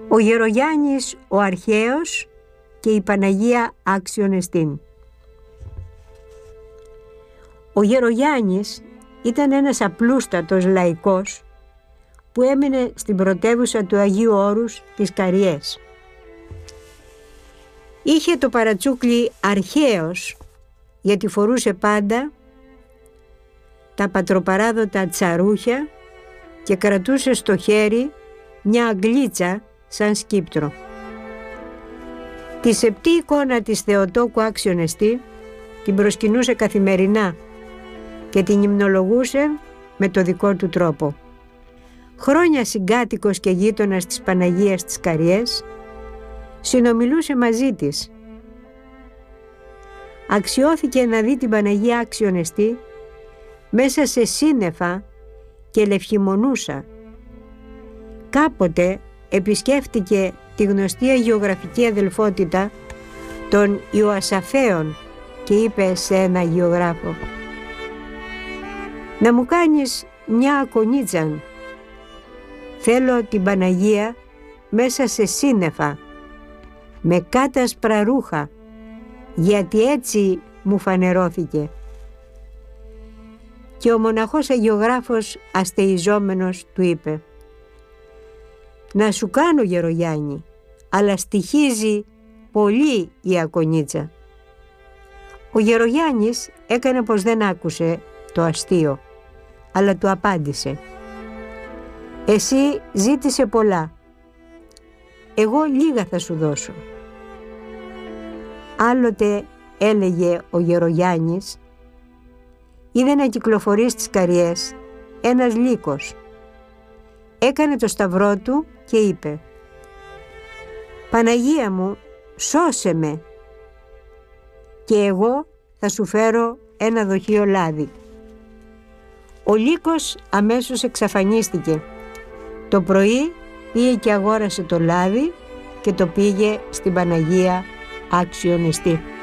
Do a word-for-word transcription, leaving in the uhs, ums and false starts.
Ο Γερογιάννης ο Αρχαίος και η Παναγία Άξιον Εστίν. Ο Γερογιάννης ήταν ένας απλούστατος λαϊκός που έμεινε στην πρωτεύουσα του Αγίου Όρους, τις Καριές. Είχε το παρατσούκλι Αρχαίος γιατί φορούσε πάντα τα πατροπαράδοτα τσαρούχια και κρατούσε στο χέρι μια αγγλίτσα σαν σκύπτρο. Τη σεπτή εικόνα της Θεοτόκου Άξιον Εστί την προσκυνούσε καθημερινά και την υμνολογούσε με το δικό του τρόπο. Χρόνια συγκάτοικος και γείτονας της Παναγίας της Καριές, συνομιλούσε μαζί της. Αξιώθηκε να δει την Παναγία Άξιον Εστί μέσα σε σύννεφα και λευχημονούσα. Κάποτε επισκέφτηκε τη γνωστή αγιογραφική αδελφότητα των Ιωασαφαίων και είπε σε ένα αγιογράφο: «Να μου κάνεις μια ακονίτσαν. Θέλω την Παναγία μέσα σε σύννεφα, με κάτασπρα ρούχα, γιατί έτσι μου φανερώθηκε». Και ο μοναχός αγιογράφος αστεϊζόμενος του είπε: «Να σου κάνω, Γερογιάννη, αλλά στοιχίζει πολύ η ακονίτσα». Ο Γερογιάννης έκανε πως δεν άκουσε το αστείο, αλλά του απάντησε: «Εσύ ζήτησε πολλά, εγώ λίγα θα σου δώσω». Άλλοτε, έλεγε ο Γερογιάννης, είδε να κυκλοφορεί στις Καριές ένας λύκος. Έκανε το σταυρό του και είπε: «Παναγία μου, σώσε με και εγώ θα σου φέρω ένα δοχείο λάδι». Ο λύκος αμέσως εξαφανίστηκε. Το πρωί πήγε και αγόρασε το λάδι και το πήγε στην Παναγία Άξιον Εστί.